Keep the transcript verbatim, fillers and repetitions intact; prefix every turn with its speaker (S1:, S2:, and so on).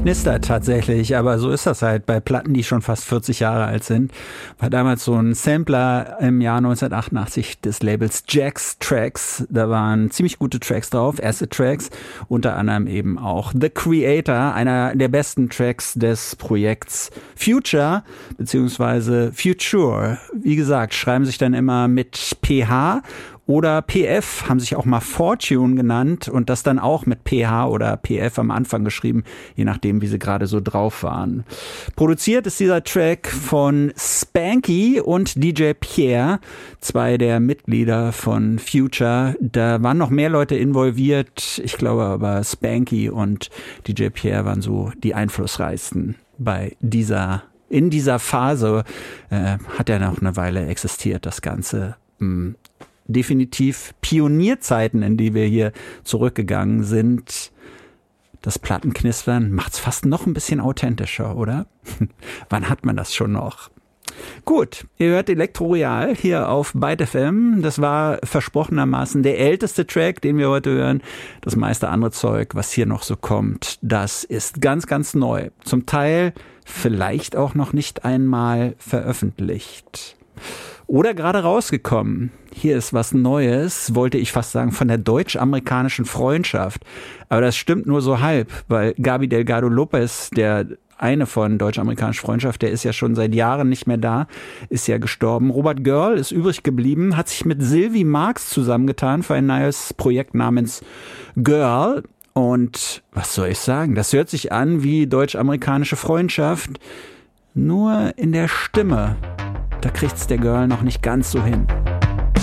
S1: knistert tatsächlich, aber so ist das halt bei Platten, die schon fast vierzig Jahre alt sind. War damals so ein Sampler im Jahr neunzehnhundertachtundachtzig des Labels Jack's Tracks. Da waren ziemlich gute Tracks drauf, Acid Tracks, unter anderem eben auch The Creator, einer der besten Tracks des Projekts Future, beziehungsweise Future. Wie gesagt, schreiben sich dann immer mit P H oder P F, haben sich auch mal Fortune genannt und das dann auch mit P H oder P F am Anfang geschrieben, je nachdem, wie sie gerade so drauf waren. Produziert ist dieser Track von Spanky und D J Pierre, zwei der Mitglieder von Future. Da waren noch mehr Leute involviert, ich glaube aber Spanky und D J Pierre waren so die einflussreichsten bei dieser, in dieser Phase. Äh, hat ja noch eine Weile existiert, das Ganze. Mh, definitiv Pionierzeiten, in die wir hier zurückgegangen sind. Das Plattenknistern macht's fast noch ein bisschen authentischer, oder? Wann hat man das schon noch? Gut, ihr hört Elektroreal hier auf Byte F M. Das war versprochenermaßen der älteste Track, den wir heute hören. Das meiste andere Zeug, was hier noch so kommt, das ist ganz, ganz neu. Zum Teil vielleicht auch noch nicht einmal veröffentlicht. Oder gerade rausgekommen. Hier ist was Neues, wollte ich fast sagen, von der deutsch-amerikanischen Freundschaft. Aber das stimmt nur so halb, weil Gaby Delgado Lopez, der eine von deutsch-amerikanischer Freundschaft, der ist ja schon seit Jahren nicht mehr da, ist ja gestorben. Robert Girl ist übrig geblieben, hat sich mit Sylvie Marx zusammengetan für ein neues Projekt namens Girl. Und was soll ich sagen, das hört sich an wie deutsch-amerikanische Freundschaft, nur in der Stimme. Da kriegt's der Girl noch nicht ganz so hin.